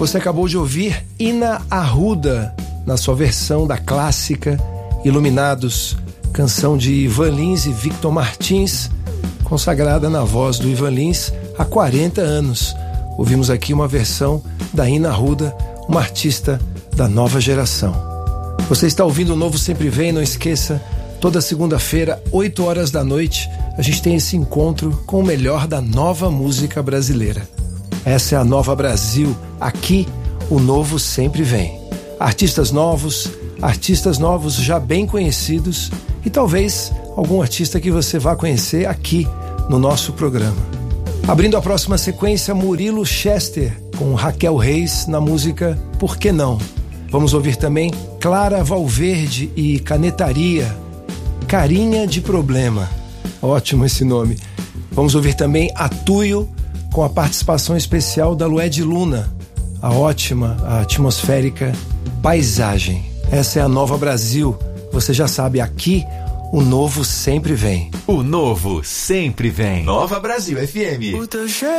Você acabou de ouvir Ina Arruda, na sua versão da clássica Iluminados, canção de Ivan Lins e Victor Martins, consagrada na voz do Ivan Lins há 40 anos. Ouvimos aqui uma versão da Ina Arruda, uma artista da nova geração. Você está ouvindo o Novo Sempre Vem, não esqueça, toda segunda-feira, 8 horas da noite, a gente tem esse encontro com o melhor da nova música brasileira. Essa é a Nova Brasil, aqui o Novo Sempre Vem. Artistas novos já bem conhecidos e talvez algum artista que você vá conhecer aqui no nosso programa. Abrindo a próxima sequência, Murilo Chester com Raquel Reis na música Por Que Não? Vamos ouvir também Clara Valverde e Canetaria, Carinha de Problema. Ótimo esse nome. Vamos ouvir também Atuio com a participação especial da Lued Luna, a ótima, a atmosférica Paisagem. Essa é a Nova Brasil. Você já sabe, aqui o novo sempre vem. O novo sempre vem. Nova Brasil FM.